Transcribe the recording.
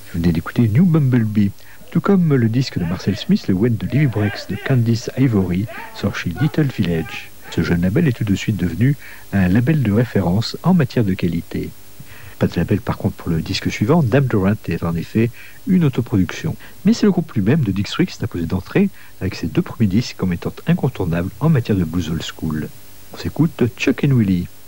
Vous venez d'écouter New Bumblebee. Tout comme le disque de Marcel Smith, le When de Livy Breaks de Candice Ivory sort chez Little Village. Ce jeune label est tout de suite devenu un label de référence en matière de qualité. Pas de label par contre pour le disque suivant, Dame Durant est en effet une autoproduction. Mais c'est le groupe lui-même de Dick Street qui s'est imposé d'entrée avec ses deux premiers disques comme étant incontournables en matière de blues old school. On s'écoute Chuck and Willie.